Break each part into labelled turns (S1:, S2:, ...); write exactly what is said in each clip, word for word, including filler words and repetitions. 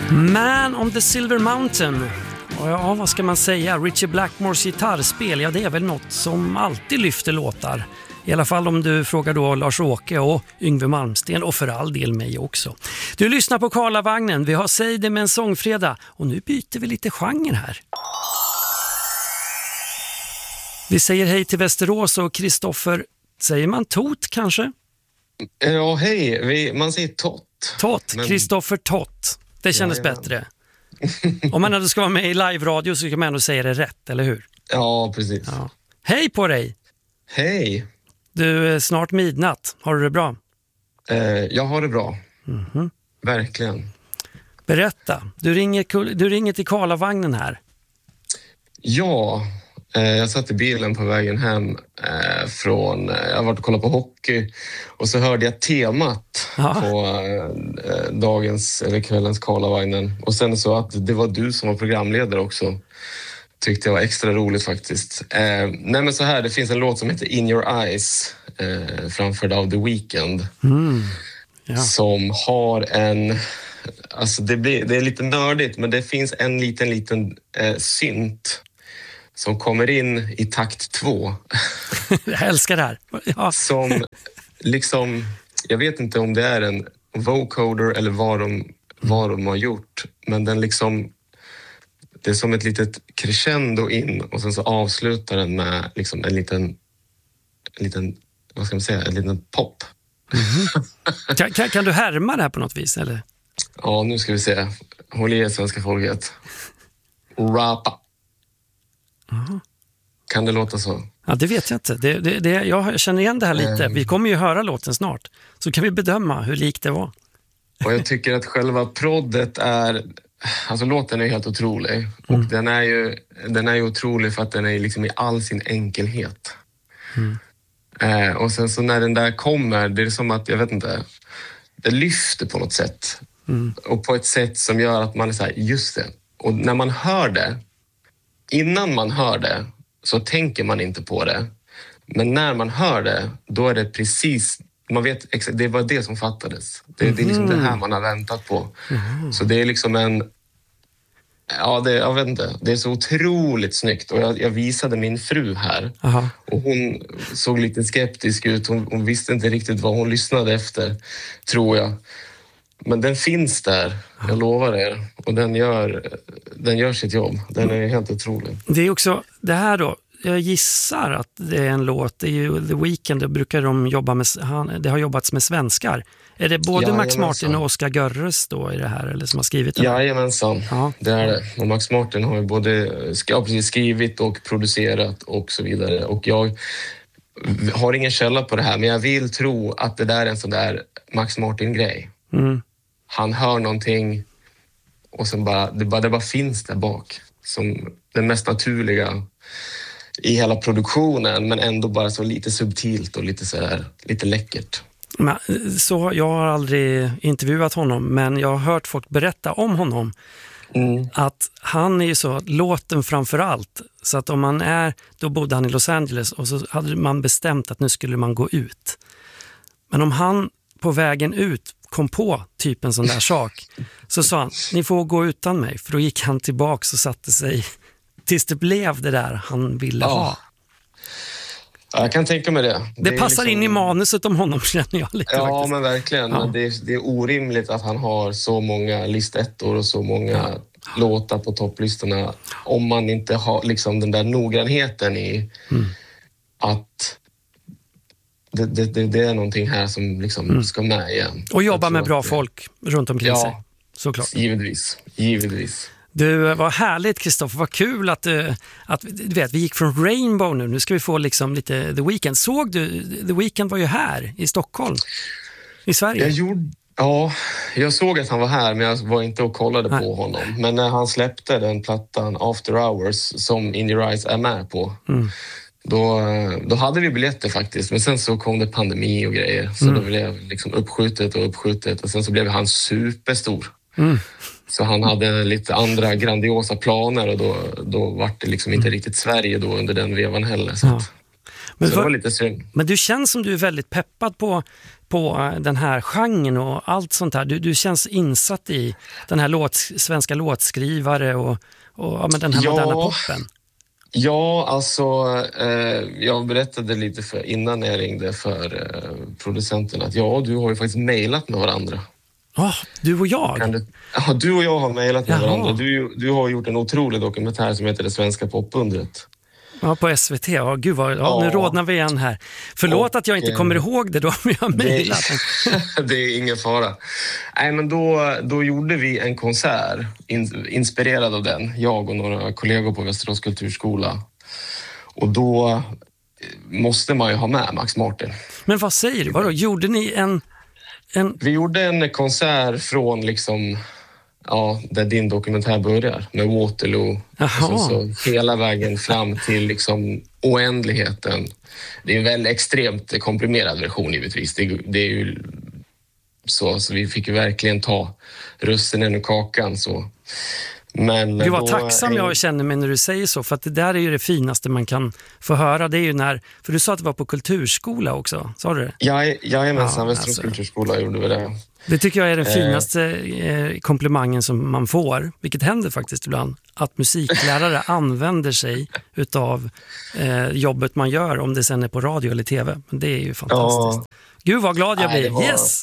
S1: Man on the Silver Mountain. Och ja, vad ska man säga? Ritchie Blackmores gitarrspel, ja det är väl något som alltid lyfter låtar. I alla fall om du frågar då Lars-Åke och Yngve Malmsten och för all del mig också. Du lyssnar på Karlavagnen, vi har Säg det med en sångfredag och nu byter vi lite genre här. Vi säger hej till Västerås och Kristoffer, säger man Tot kanske?
S2: Ja, hej, vi, man säger Tott.
S1: Tott,
S2: men...
S1: Kristoffer Tott, det kändes ja, ja. bättre. Om man ändå ska vara med i live-radio så kan man ändå säga det rätt, eller hur?
S2: Ja, precis.
S1: Ja. Hej på dig!
S2: Hej!
S1: Du, är snart midnatt. Har du det bra?
S2: Eh, jag har det bra.
S1: Mm-hmm.
S2: Verkligen.
S1: Berätta. Du ringer, du ringer till Karlavagnen här.
S2: Ja, eh, jag satt i bilen på vägen hem eh, från... Eh, jag har varit och kollat på hockey och så hörde jag temat ja. på eh, dagens eller kvällens Karlavagnen. Och sen så att det var du som var programledare också. Tyckte jag var extra roligt faktiskt. Eh, nej men så här, det finns en låt som heter In Your Eyes eh, framförd av The Weeknd.
S1: Mm. Ja.
S2: Som har en... Alltså det, blir, det är lite nördigt men det finns en liten, liten eh, synt som kommer in i takt två.
S1: Jag älskar det här. Ja.
S2: Som liksom... Jag vet inte om det är en vocoder eller vad de, vad de har gjort. Men den liksom... Det är som ett litet crescendo in och sen så avslutar den med liksom en liten, en liten, vad ska man säga, en liten pop.
S1: Mm-hmm. kan, kan, kan du härma det här på något vis, eller?
S2: Ja, nu ska vi se. Håll i svenska folket. Rappa.
S1: Uh-huh.
S2: Kan det låta så?
S1: Ja, det vet jag inte. Det, det, det, jag känner igen det här lite. Mm. Vi kommer ju höra låten snart. Så kan vi bedöma hur likt det var.
S2: Och jag tycker att själva proddet är... Alltså låten är helt otrolig. Mm. Och den är ju den är ju otrolig för att den är liksom i all sin enkelhet.
S1: Mm.
S2: Eh, och sen så när den där kommer, det är som att, jag vet inte, det lyfter på något sätt.
S1: Mm.
S2: Och på ett sätt som gör att man är så här, just det. Och när man hör det, innan man hör det, så tänker man inte på det. Men när man hör det, då är det precis... Man vet exakt, det var det som fattades. Det, mm. det är liksom det här man har väntat på. Mm. Så det är liksom en... Ja, det, jag vet inte. Det är så otroligt snyggt. Och jag, jag visade min fru här.
S1: Aha.
S2: Och hon såg lite skeptisk ut. Hon, hon visste inte riktigt vad hon lyssnade efter, tror jag. Men den finns där, jag lovar er. Och den gör, den gör sitt jobb. Den är helt otrolig.
S1: Det är också det här då. Jag gissar att det är en låt, det är ju The Weeknd, det brukar de jobba med, det har jobbats med svenskar. Är det både ja, Max Martin och Oscar Görres då i det här, eller som har skrivit det?
S2: Jajamensan, ja. Det är det. Och Max Martin har ju både ja, precis skrivit och producerat och så vidare. Och jag har ingen källa på det här, men jag vill tro att det där är en sån där Max Martin-grej.
S1: Mm.
S2: Han hör någonting och sen bara det, bara, det bara finns där bak. Som den mest naturliga i hela produktionen, men ändå bara så lite subtilt och lite så här, lite läckert.
S1: Men, så jag har aldrig intervjuat honom, men jag har hört folk berätta om honom. Mm. Att han är ju så, låten framför allt. Så att om man är, då bodde han i Los Angeles och så hade man bestämt att nu skulle man gå ut. Men om han på vägen ut kom på typ en sån där sak, så sa han, ni får gå utan mig. För då gick han tillbaks och satte sig tills det blev det där han ville
S2: ja.
S1: ha.
S2: Ja, jag kan tänka mig det.
S1: Det, det passar liksom... in i manuset om honom, känner jag lite.
S2: Ja,
S1: faktiskt.
S2: men verkligen. Ja. Men det, är, det är orimligt att han har så många listettor och så många ja. låtar på topplistorna om man inte har liksom den där noggrannheten i mm. att det, det, det, det är någonting här som liksom mm. ska med igen.
S1: Och jobba med bra det... folk runt omkring
S2: ja,
S1: sig. Såklart.
S2: Givetvis, givetvis.
S1: Du, vad härligt Kristoffer, vad kul att, att du vet, vi gick från Rainbow nu, nu ska vi få liksom lite The Weeknd. Såg du, The Weeknd var ju här i Stockholm, i Sverige.
S2: Jag gjorde, ja, jag såg att han var här men jag var inte och kollade Nej. på honom. Men när han släppte den plattan After Hours som In Your Eyes är med på, mm. då, då hade vi biljetter faktiskt. Men sen så kom det pandemi och grejer, så mm. då blev det liksom uppskjutet och uppskjutet och sen så blev han superstor. Mm. Så han hade lite andra grandiosa planer och då, då var det liksom inte riktigt Sverige då under den vevan heller. Så
S1: ja.
S2: att... Men, så för, det var lite synd.
S1: Men du känns som du är väldigt peppad på, på den här genren och allt sånt här. Du, du känns insatt i den här låt, svenska låtskrivare och, och ja, men den här ja. moderna poppen.
S2: Ja, alltså eh, jag berättade lite för innan jag ringde för eh, producenten att ja, du har ju faktiskt mejlat med varandra.
S1: Ja, oh, du och jag?
S2: Du, ja, du och jag har mejlat med Jaha. varandra. Du, du har gjort en otrolig dokumentär som heter Det svenska popundret.
S1: Ja, på S V T. Ja, gud vad, ja, ja. Nu rådnar vi igen här. Förlåt och, att jag inte kommer ihåg det då, men jag har mejlat.
S2: Det, det är ingen fara. Nej, men då, då gjorde vi en konsert in, inspirerad av den. Jag och några kollegor på Västerås kulturskola. Och då måste man ju ha med Max Martin.
S1: Men vad säger du? Vadå? Gjorde ni en... en...
S2: Vi gjorde en konsert från liksom... Ja, där din dokumentär börjar med Waterloo. Alltså, så hela vägen fram till liksom oändligheten. Det är en väldigt extremt komprimerad version givetvis. Det, det är ju så, så vi fick ju verkligen ta russinen ur kakan så. Men
S1: Gud vad tacksam jag känner mig när du säger så, för att det där är ju det finaste man kan få höra. Det är ju när, för du sa att det var på kulturskola också, sa du det?
S2: Jag, jajamensan, ja, Västerås alltså. kulturskola gjorde vi det.
S1: Det tycker jag är den finaste eh, komplimangen som man får, vilket händer faktiskt ibland, att musiklärare använder sig utav eh, jobbet man gör, om det sen är på radio eller tv. Men det är ju fantastiskt. Ja. Gud vad glad jag Nej, blir, var... yes!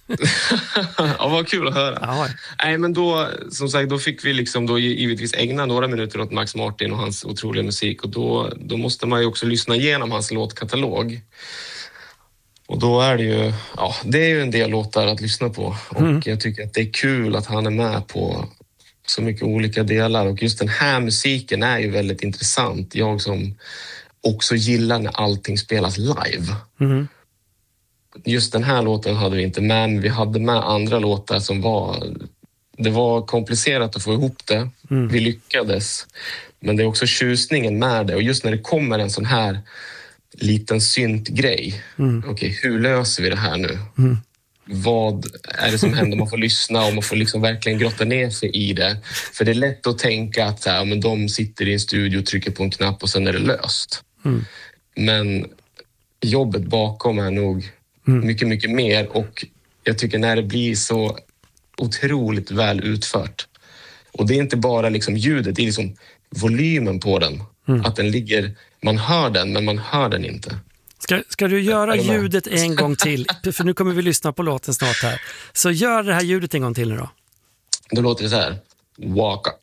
S2: Ja, vad kul att höra. Ja. Nej, men då, som sagt, då fick vi liksom då givetvis ägna några minuter åt Max Martin och hans otroliga musik, och då, då måste man ju också lyssna igenom hans låtkatalog. Och då är det ju, ja, det är ju en del låtar att lyssna på. Och mm. jag tycker att det är kul att han är med på så mycket olika delar. Och just den här musiken är ju väldigt intressant. Jag som också gillar när allting spelas live. Mm. Just den här låten hade vi inte med, men vi hade med andra låtar som var... Det var komplicerat att få ihop det. Mm. Vi lyckades. Men det är också tjusningen med det. Och just när det kommer en sån här liten syntgrej. Mm. Okej, okay, hur löser vi det här nu? Mm. Vad är det som händer? Man får lyssna och man får liksom verkligen grotta ner sig i det. För det är lätt att tänka att så här, men de sitter i en studio och trycker på en knapp och sen är det löst. Mm. Men jobbet bakom är nog mm. mycket, mycket mer. Och jag tycker när det blir så otroligt väl utfört. Och det är inte bara liksom ljudet, det är liksom volymen på den. Mm. Att den ligger, man hör den men man hör den inte.
S1: Ska, ska du göra ljudet en gång till? För nu kommer vi lyssna på låten snart här. Så gör det här ljudet en gång till nu då.
S2: Då låter det så här. Waka.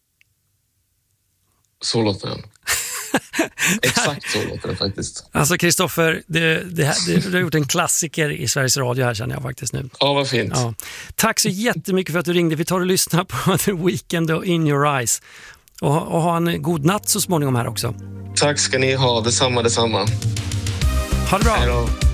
S2: Så låter den. Exakt så låter det faktiskt.
S1: Alltså Kristoffer, det, det, det, du har gjort en klassiker i Sveriges Radio här, känner jag faktiskt nu.
S2: Ja, vad fint. Ja.
S1: Tack så jättemycket för att du ringde. Vi tar och lyssnar på The Weeknd och In Your Eyes. Och, och ha en god natt så småningom här också.
S2: Tack ska ni ha, detsamma, detsamma.
S1: Ha det bra.
S2: Hej då.